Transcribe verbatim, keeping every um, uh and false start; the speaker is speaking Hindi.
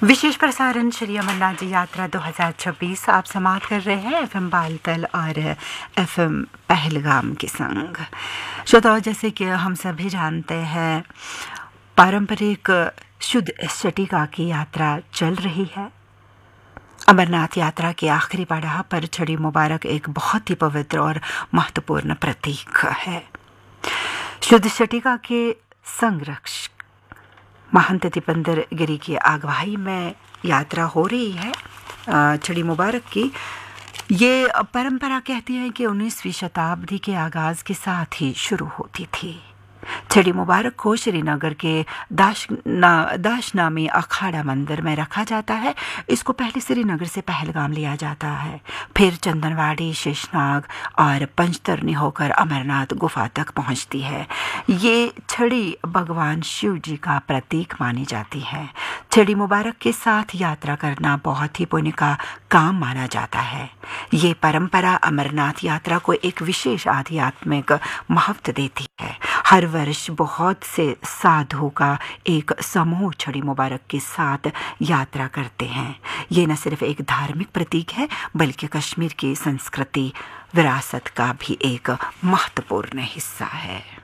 विशेष प्रसारण श्री अमरनाथ जी यात्रा दो हज़ार छब्बीस आप समाप्त कर रहे हैं एफएम बालतल और एफएम पहलगाम के संग। श्रोताओं, जैसे कि हम सभी जानते हैं, पारंपरिक शुद्ध शटिका की यात्रा चल रही है। अमरनाथ यात्रा के आखिरी पड़ाव पर छड़ी मुबारक एक बहुत ही पवित्र और महत्वपूर्ण प्रतीक है। शुद्ध शटिका के संरक्षक महंत दीपेंद्र गिरी की अगुवाई में यात्रा हो रही है छड़ी मुबारक की। ये परंपरा कहती है कि उन्नीसवीं शताब्दी के आगाज़ के साथ ही शुरू होती थी। छड़ी मुबारक को श्रीनगर के दाशना दाशनामी अखाड़ा मंदिर में रखा जाता है। इसको पहले श्रीनगर से पहलगाम लिया जाता है, फिर चंदनवाड़ी, शेषनाग और पंचतरनी होकर अमरनाथ गुफा तक पहुंचती है। ये छड़ी भगवान शिव जी का प्रतीक मानी जाती है। छड़ी मुबारक के साथ यात्रा करना बहुत ही पुण्य का काम माना जाता है। ये परंपरा अमरनाथ यात्रा को एक विशेष आध्यात्मिक महत्व देती है। हर वर्ष बहुत से साधु का एक समूह छड़ी मुबारक के साथ यात्रा करते हैं। ये न सिर्फ एक धार्मिक प्रतीक है, बल्कि कश्मीर की संस्कृति विरासत का भी एक महत्वपूर्ण हिस्सा है।